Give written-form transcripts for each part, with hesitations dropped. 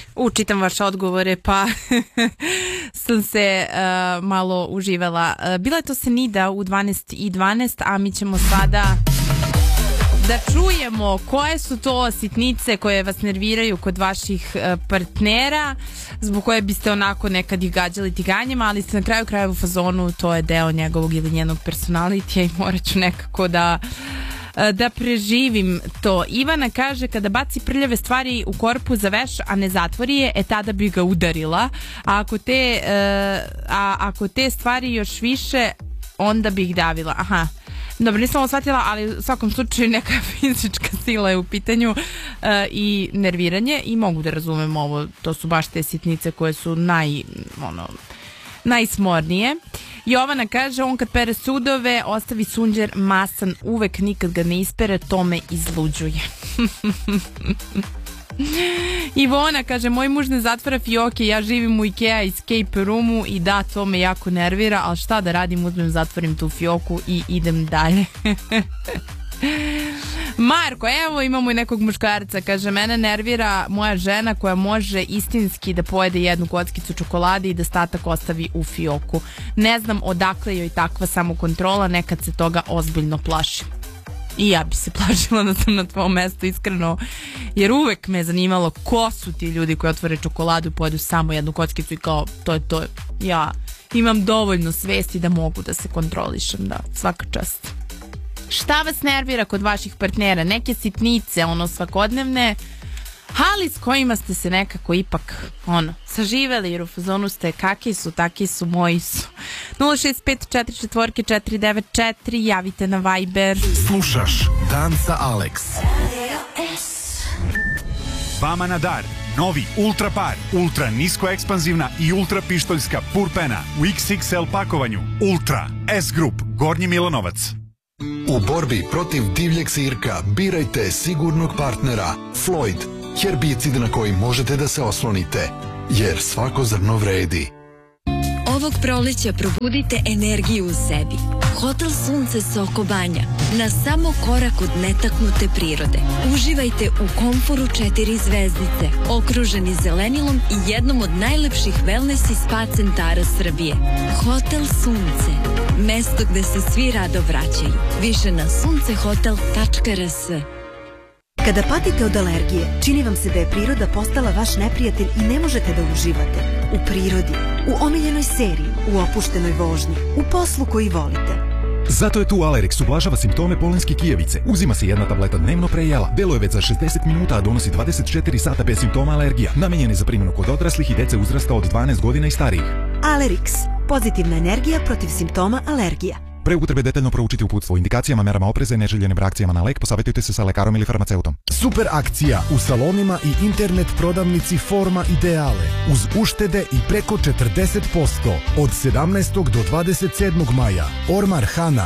Čitam vaše odgovore, pa sam se malo uživala. Bila je to Senida u 12:12, a mi ćemo sada da čujemo koje su to sitnice koje vas nerviraju kod vaših partnera, zbog koje biste onako nekad ih gađali tiganjima, ali ste na kraju krajeva u fazonu, to je deo njegovog ili njenog personalitija i morat ću nekako da preživim to. Ivana kaže, kada baci prljave stvari u korpu za veš, a ne zatvori je, tada bi ga udarila, a ako te stvari još više, onda bi ih davila. Aha. Dobro, nisam ovo shvatila, ali u svakom slučaju neka fizička sila je u pitanju i nerviranje, i mogu da razumem ovo, to su baš te sitnice koje su najsmornije. Jovana kaže, on kad pere sudove ostavi sunđer masan, uvek nikad ga ne ispere, to me izluđuje. Ivona kaže, moj muž ne zatvara fioke, ja živim u Ikea escape roomu i da, to me jako nervira, ali šta da radim, uzmem, zatvorim tu fioku i idem dalje. Marko, evo imamo i nekog muškarca, kaže, mene nervira moja žena koja može istinski da pojede jednu kockicu čokolade i da statak ostavi u fioku. Ne znam odakle joj takva samokontrola, nekad se toga ozbiljno plašim. I ja bi se plašila da sam na tvom mestu, iskreno, jer uvek me je zanimalo ko su ti ljudi koji otvore čokoladu i pojedu samo jednu kockicu i kao, to je to. Ja imam dovoljno svesti da mogu da se kontrolišem, da, svaka čast. Šta vas nervira kod vaših partnera? Neke sitnice, svakodnevne, ali s kojima ste se nekako ipak, saživeli, jer u fazonu ste, kakvi su, taki su, moji su. 065-44-494, javite na Viber. Slušaš Dan sa Alex. Vama na dar novi Ultra Par, ultra nisko ekspanzivna i ultra pištoljska purpena u XXL pakovanju. Ultra S Group, Gornji Milanovac. U borbi protiv divljeg sirka birajte sigurnog partnera Floyd, herbicid na koji možete da se oslonite, jer svako zrno vredi. Ovog proleća probudite energiju u sebi. Hotel Sunce Soko Banja, na samo korak od netaknute prirode. Uživajte u komforu 4 zvezdice, okruženi zelenilom i jednom od najlepših wellness i spa centara Srbije. Hotel Sunce, mesto gde se svi rado vraćaju. Više na suncehotel.rs. Kada patite od alergije, čini vam se da je priroda postala vaš neprijatelj i ne možete da uživate. U prirodi, u omiljenoj seriji, u opuštenoj vožnji, u poslu koji volite. Zato je tu Alerix, ublažava simptome polenske kijevice. Uzima se jedna tableta dnevno pre jela. Deluje već za 60 minuta, a donosi 24 sata bez simptoma alergija. Namenjen je za primjenu kod odraslih i dece uzrasta od 12 godina i starijih. Alerix, pozitivna energija protiv simptoma alergija. Pre upotrebe detaljno proučiti uputstvo, indikacijama, merama opreza i neželjenim reakcijama na lek, posavjetujte se sa lekarom ili farmaceutom. Super akcija u salonima i internet prodavnici Forma Ideale uz uštede i preko 40% od 17. do 27. maja. Ormar Hana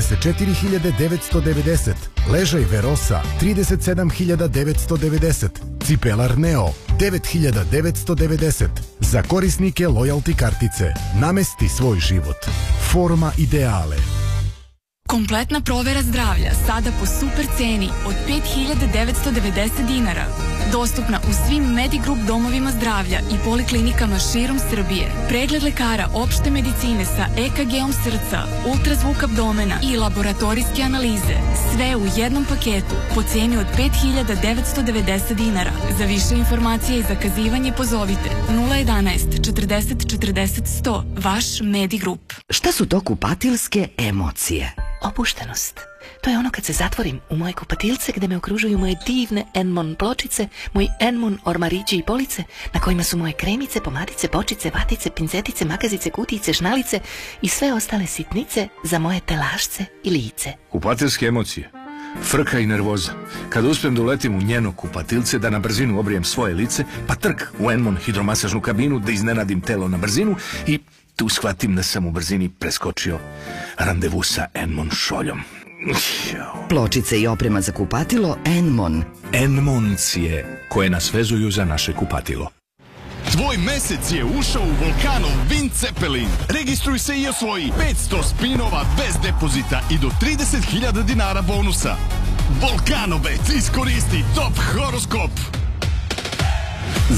24.990, ležaj Verosa 37.990, cipelar Neo 9.990. Za korisnike lojalty kartice namesti svoj život. Forma Ideale. Kompletna provera zdravlja sada po super ceni od 5.990 dinara. Dostupna u svim Medigroup domovima zdravlja i poliklinikama širom Srbije. Pregled lekara opšte medicine sa EKG-om srca, ultrazvuk abdomena i laboratorijske analize. Sve u jednom paketu po ceni od 5.990 dinara. Za više informacije i zakazivanje pozovite 011 40 40 100. Vaš Medigroup. Šta su to kupatilske emocije? Opuštenost. To je ono kad se zatvorim u moje kupatilce gde me okružuju moje divne Enmon pločice, moji Enmon ormarići i police na kojima su moje kremice, pomadice, bočice, vatice, pincetice, makazice, kutijice, šnalice i sve ostale sitnice za moje telašce i lice. Kupatilske emocije. Frka i nervoza. Kad uspijem da uletim u njeno kupatilce, da na brzinu obrijem svoje lice, pa trk u Enmon hidromasažnu kabinu, da iznenadim telo na brzinu i tu shvatim da sam u brzini preskočio randevu sa Enmon šoljom. Pločice i oprema za kupatilo Enmon. Enmoncije koje nas vezuju za naše kupatilo. Tvoj mesec je ušao u Volkanov Wind Zeppelin. Registruj se i osvoji 500 spinova bez depozita i do 30.000 dinara bonusa. Volkanobet, iskoristi top horoskop.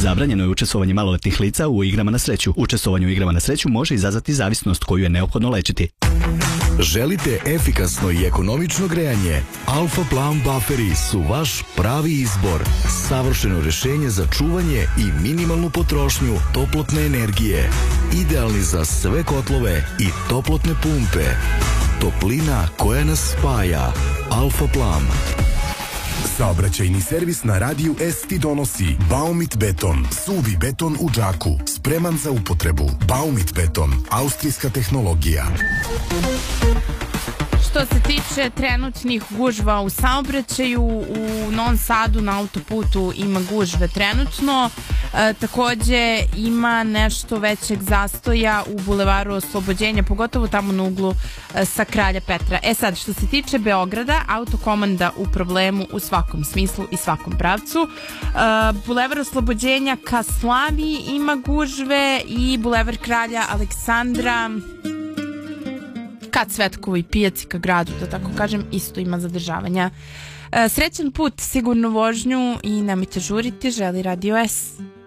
Zabranjeno je učestvovanje maloletnih lica u igrama na sreću. Učestvovanje u igrama na sreću može izazvati zavisnost koju je neophodno lečiti. Želite efikasno i ekonomično grejanje? Alfa Plan bufferi su vaš pravi izbor. Savršeno rješenje za čuvanje i minimalnu potrošnju toplotne energije. Idealni za sve kotlove i toplotne pumpe. Toplina koja nas spaja. Alfa Plan. Saobraćajni servis na radiju S ti donosi Baumit beton, suvi beton u džaku, spreman za upotrebu. Baumit beton, austrijska tehnologija. Što se tiče trenutnih gužva u saobraćaju, u Novom Sadu na autoputu ima gužve trenutno. Takođe ima nešto većeg zastoja u bulevaru Oslobođenja, pogotovo tamo na uglu sa Kralja Petra. Sad, što se tiče Beograda, autokomanda u problemu u svakom smislu i svakom pravcu. Bulevar Oslobođenja ka Slaviji ima gužve i bulevar Kralja Aleksandra kad Cvetkovoj pijaci ka gradu, da tako kažem, isto ima zadržavanja. Srećan put, sigurnu vožnju i nemojte žuriti, želi Radio S.